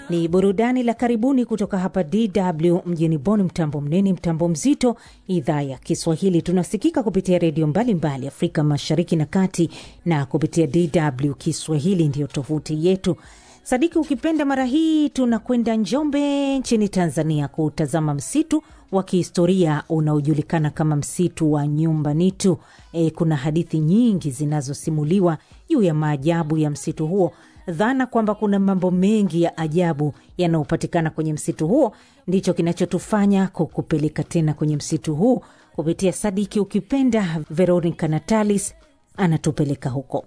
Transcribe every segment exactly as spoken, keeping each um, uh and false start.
Ni burudani la karibuni kutoka hapa D W mjini Bonn, mtambo mnene, mtambo mzito, idhaa ya Kiswahili. Tunasikika kupitia redio mbalimbali Afrika Mashariki na Kati, na kupitia D W Kiswahili ndio tovuti yetu. Sadiki, ukipenda mara hii tunakwenda Njombe nchini Tanzania kutazama msitu wa kihistoria unaojulikana kama msitu wa Nyumba Nitu. E, kuna hadithi nyingi zinazosimuliwa juu ya maajabu ya msitu huo. Dhana kwamba kuna mambo mengi ya ajabu yanayopatikana kwenye msitu huo ndicho kinachotufanya kukupeleka tena kwenye msitu huu kupitia Sadiki ukipenda. Veronica Natalis anatupeleka huko.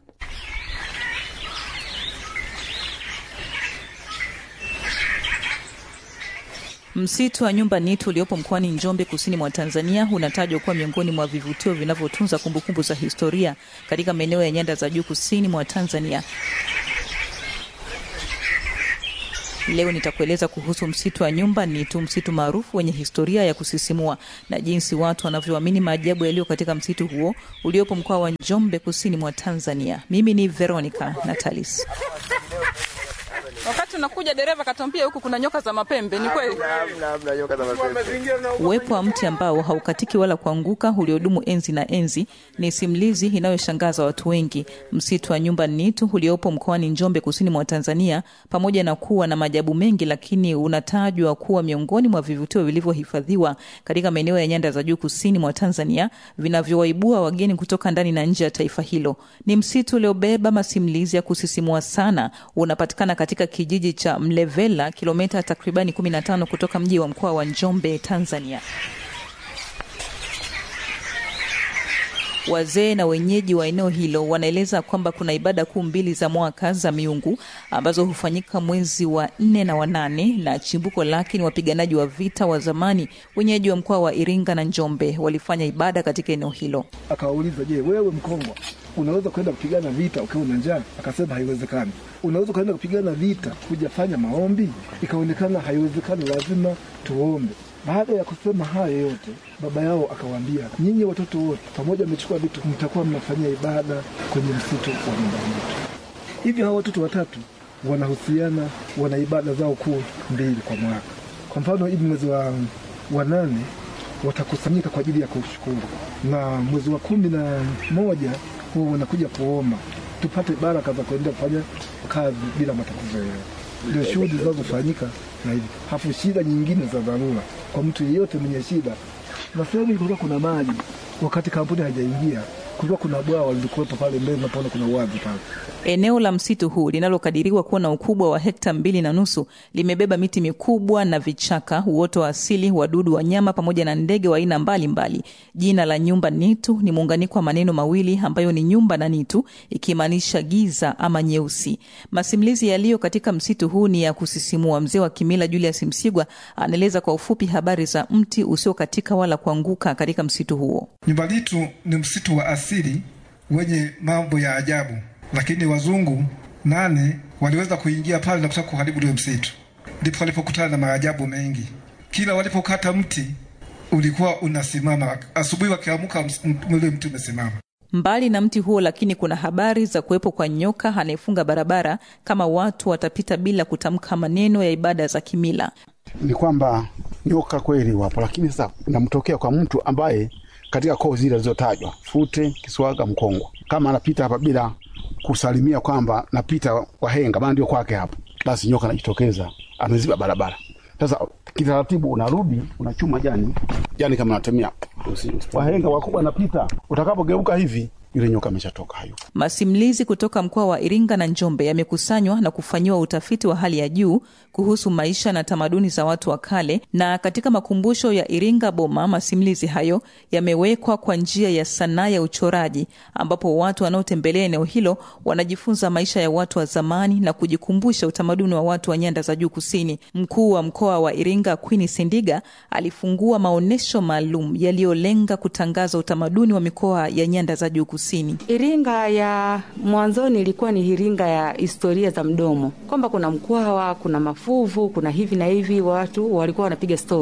Msitu wa Nyumba Nitu uliopo mkoani Njombe kusini mwa Tanzania unatajwa kuwa miongoni mwa vivutio vinavyotunza kumbukumbu za historia katika maeneo ya nyanda za juu kusini mwa Tanzania. Leo nitakueleza kuhusu msitu wa Nyumba Nitu, msitu maarufu wenye historia ya kusisimua na jinsi watu wanavyoamini maajabu yaliyo katika msitu huo uliopo mkoa wa Njombe kusini mwa Tanzania. Mimi ni Veronica Natalis. Wakati unakuja dereva katuambia huku kuna nyoka za mapembe, ni kweli? Hamna nyoka za mapembe. Uwepo wa mti ambao haukatiki wala kuanguka uliodumu enzi na enzi ni simulizi inayoshangaza watu wengi. Msitu wa Nyumba Nitu uliopo mkoani Njombe kusini mwa Tanzania, pamoja na kuwa na maajabu mengi, lakini unatajwa kuwa miongoni mwa vivutio vilivyohifadhiwa katika maeneo ya nyanda za juu kusini mwa Tanzania vinavyowaibua wageni kutoka ndani na nje ya taifa hilo. Ni msitu uliobeba masimulizi ya kusisimua sana. Unapatikana katika kijiji cha Mlevela, kilomita takribani kumi na tano kutoka mji wa mkoa wa Njombe, Tanzania. Wazee na wenyeji wa eneo hilo wanaeleza kwamba kuna ibada kuu mbili za mwaka za miungu ambazo hufanyika mwezi wa nne na wa nane, na chimbuko lake ni wapiganaji wa vita wa zamani wenyeji wa mkoa wa Iringa na Njombe walifanya ibada katika eneo hilo. Akauliza, je, wewe Mkongwa unaweza kwenda kupigana vita ukiwa na njaa? Akasema haiwezekani. Unaweza kwenda kupigana vita kuja fanya maombi? Ikaonekana haiwezekani, lazima tuombe. Baada ya kusema haya yote, baba yao akawaambia, nyinyi watoto wote pamoja mmechukua vitu, mtakuwa mnafanyia ibada kwenye msitu wa Nyumba Nitu. Hivi hao watoto watatu wanahusiana, wana ibada zao kuu mbili kwa mwaka. Kwa mfano, hivi mwezi wa, wa nane watakusanyika kwa ajili ya kushukuru, na mwezi wa kumi na moja huwa wanakuja kuomba tupate baraka za kuendelea kufanya kazi bila matatizo yoyote. Ndio shughuli zinazofanyika na hivi. Hafu shida nyingine za dharura kwa mtu yeyote mwenye shida. Na sehemu ilikuwa kuna maji wakati kampuni haijaingia, kulikuwa kuna bwawa lilikuwepo pale mbele na pale kuna wazi pale. Eneo la msitu huu linalokadiriwa kuwa na ukubwa wa hekta mbili na nusu limebeba miti mikubwa na vichaka, uoto wa asili, wadudu, wanyama pamoja na ndege wa aina mbalimbali. Jina la Nyumba Nitu ni muunganiko wa maneno mawili ambayo ni nyumba na nitu, ikimaanisha giza ama nyeusi. Masimulizi yaliyo katika msitu huu ni ya kusisimua. Mzee wa kimila Julius Msigwa anaeleza kwa ufupi habari za mti usio katika wala kuanguka katika msitu huo. Nyumba Nitu ni msitu wa asili wenye mambo ya ajabu, lakini wazungu nane waliweza kuingia pale na kutaka kuharibu ule msitu. Ndipo walipokutana na maajabu mengi. Kila walipokata mti ulikuwa unasimama, asubuhi wakiamka ule mti umesimama. Mbali na mti huo, lakini kuna habari za kuwepo kwa nyoka anayefunga barabara kama watu watapita bila kutamka maneno ya ibada za kimila. Ni kwamba nyoka kweli wapo, lakini sasa unamtokea kwa mtu ambaye katika koo zile zilizotajwa, Fute, Kiswaga, Mkongwa, kama anapita hapa bila kusalimia kwamba napita kwa henga, maana ndio kwake hapo, basi nyoka anajitokeza, ameziba barabara. Sasa kitaratibu unarudi, unachuma jani, jani kama unatemia. Wahenga wakubwa napita, utakapogeuka hivi yule nyoka ameshatoka hayo. Masimulizi kutoka mkoa wa Iringa na Njombe yamekusanywa na kufanyiwa utafiti wa hali ya juu kuhusu maisha na tamaduni za watu wa kale, na katika makumbusho ya Iringa Boma masimulizi hayo yamewekwa kwa njia ya sanaa ya uchoraji, ambapo watu wanaotembelea eneo hilo wanajifunza maisha ya watu wa zamani na kujikumbusha utamaduni wa watu wa nyanda za juu kusini. Mkuu wa mkoa wa Iringa Queen Sendiga alifungua maonesho maalum yaliyolenga kutangaza utamaduni wa mikoa ya nyanda za juu kusini. Iringa ya mwanzoni ilikuwa ni Iringa ya historia za mdomo, kwamba kuna Mkwawa, kuna Mafuvu, kuna hivi na hivi, watu walikuwa wanapiga story.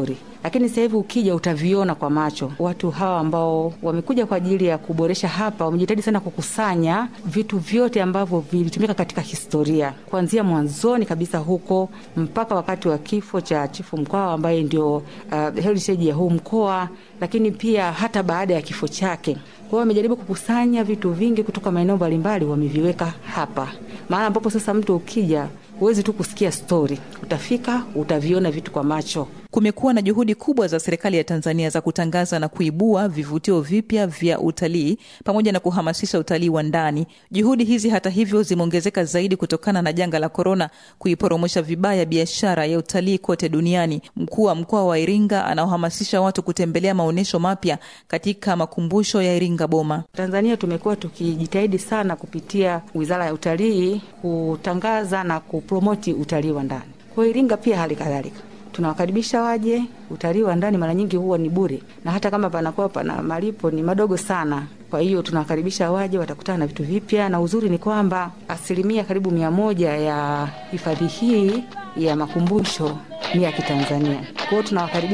lakini sasa hivi ukija utaviona kwa macho. Watu hawa ambao wamekuja kwa ajili ya kuboresha hapa wamejitahidi sana kukusanya vitu vyote ambavyo vilitumika katika historia, kuanzia mwanzoni kabisa huko mpaka wakati wa kifo cha chifu Mkwawa ambaye ndio uh, heritage ya huu mkoa, lakini pia hata baada ya kifo chake. Kwa hiyo wamejaribu kukusanya vitu vingi kutoka maeneo mbalimbali, wameviweka hapa. Maana ambapo sasa mtu ukija huwezi tu kusikia story, utafika utaviona vitu kwa macho. Kumekuwa na juhudi kubwa za serikali ya Tanzania za kutangaza na kuibua vivutio vipya vya utalii pamoja na kuhamasisha utalii wa ndani. Juhudi hizi hata hivyo zimeongezeka zaidi kutokana na janga la corona kuiporomosha vibaya biashara ya utalii kote duniani. Mkuu wa mkoa wa Iringa anaohamasisha watu kutembelea maonesho mapya katika makumbusho ya Iringa Boma. Tanzania tumekuwa tukijitahidi sana kupitia Wizara ya Utalii kutangaza na kupromoti utalii wa ndani. Kwa Iringa pia hali kadhalika tunawakaribisha waje. Utalii wa ndani mara nyingi huwa ni bure, na hata kama panakuwa pana malipo ni madogo sana. Kwa hiyo tunawakaribisha waje, watakutana na vitu vipya, na uzuri ni kwamba asilimia karibu mia moja ya hifadhi hii ya makumbusho ni ya Kitanzania. Kwa hiyo tunawakaribisha